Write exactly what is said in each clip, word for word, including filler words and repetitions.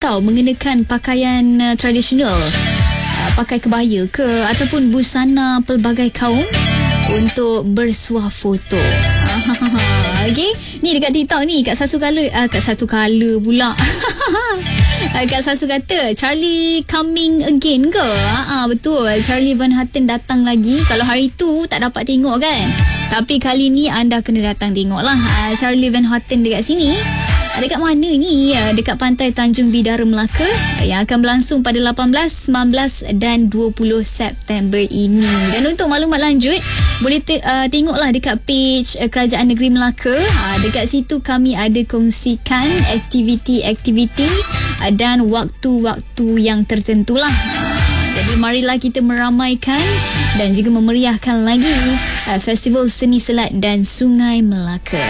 tau mengenakan pakaian uh, tradisional, uh, pakai kebaya ke ataupun busana pelbagai kaum untuk bersuah foto. Okey, ni dekat TikTok ni Kak Sasu kala, uh, Kak Sasu kala pula. Kak Sasu kata Charlie coming again ke? Ha, betul, Charlie Van Houten datang lagi. Kalau hari tu tak dapat tengok kan, tapi kali ni anda kena datang tengok lah. uh, Charlie Van Houten dekat sini. Dekat mana ni? Dekat Pantai Tanjung Bidara, Melaka, yang akan berlangsung pada lapan belas, sembilan belas dan dua puluh September ini. Dan untuk maklumat lanjut, boleh te- uh, tengoklah dekat page uh, Kerajaan Negeri Melaka. Uh, dekat situ kami ada kongsikan aktiviti-aktiviti uh, dan waktu-waktu yang tertentulah. Uh, jadi marilah kita meramaikan dan juga memeriahkan lagi uh, Festival Seni Selat dan Sungai Melaka.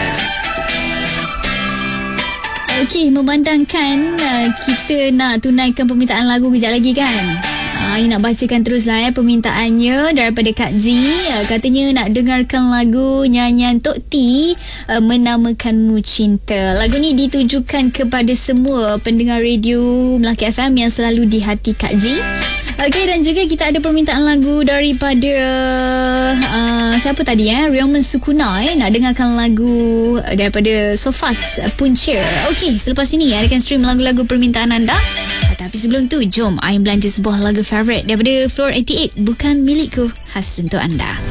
Okey, memandangkan uh, kita nak tunaikan permintaan lagu kejap lagi kan. Ah, uh, nak bacakan teruslah eh permintaannya daripada Kak Z. Uh, katanya nak dengarkan lagu nyanyian Tok T, uh, Menamakanmu Cinta. Lagu ni ditujukan kepada semua pendengar radio Melaka F M yang selalu di hati Kak Z. Okey, dan juga kita ada permintaan lagu daripada uh, siapa tadi eh? Rioman Sukuna eh nak dengarkan lagu daripada Sofas Punca. Okey, selepas ini adakan stream lagu-lagu permintaan anda. Tapi sebelum tu, jom Aim belanja sebuah lagu favourite daripada Floor lapan puluh lapan, Bukan Milikku, khas untuk anda.